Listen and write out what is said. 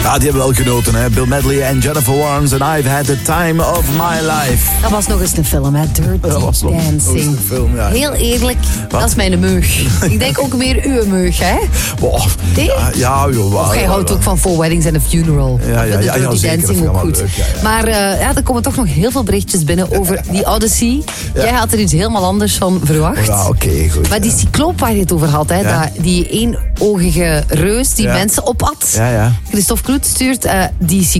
Ja, die hebben wel genoten, hè. Bill Medley en Jennifer Warnes en I've Had the Time of My Life. Dat was nog eens een film, hè? Dirty Dat was nog eens Dancing. een film, ja. Heel eerlijk, dat is mijn meug. Ik denk ook meer uw meug, hè? Boah, Nee? ja, joh. Of jij houdt ook van Four Weddings and a Funeral. Ja, Ik vind de Dirty zeker, Dancing dat ook vind goed. ik wel leuk, ja. Maar er komen toch nog heel veel berichtjes binnen over die Odyssey. Jij had er iets helemaal anders van verwacht. Ja, oké, goed. Maar die cycloop waar je het over had, hè, die éénogige reus die mensen opat. Ja. Christophe Kloet stuurt die